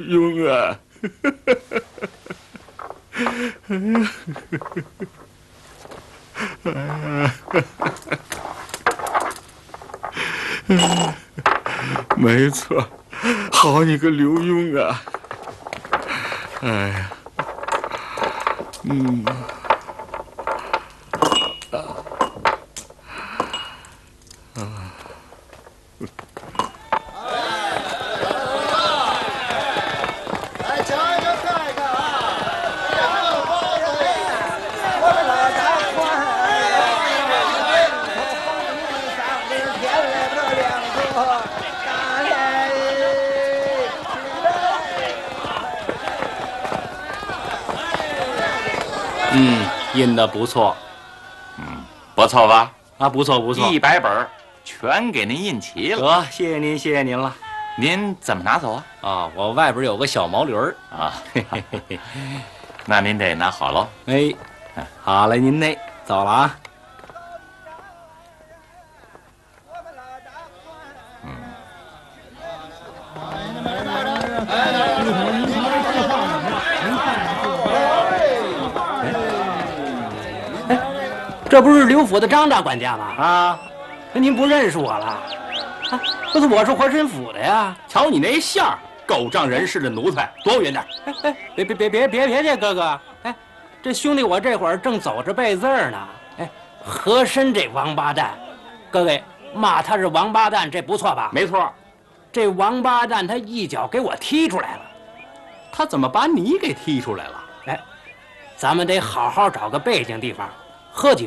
用啊！没错，好你个刘墉啊！哎呀， 来瞧一个看一看啊！两个包子，我们老家宽，上顶天来不两个，大来。 印的不错， 不错吧？ 啊，不错不错 100本儿全给您印齐了。 得，谢谢您，谢谢您了。 您怎么拿走啊？ 啊，我外边有个小毛驴儿啊，那您得拿好喽。 哎，好嘞，您嘞，走了啊。 这不是刘府的张大管家吗？ 啊， 您不认识我了？啊，不是，我是和珅府的呀。 瞧你那相儿，狗仗人势的奴才，躲我远点！ 哎，别介，哥哥，哎，这兄弟我这会儿正走着背字儿呢。哎，和珅这王八蛋，各位骂他是王八蛋，这不错吧？ 没错， 这王八蛋他一脚给我踢出来了。 他怎么把你给踢出来了？ 哎，咱们得好好找个背景地方，喝几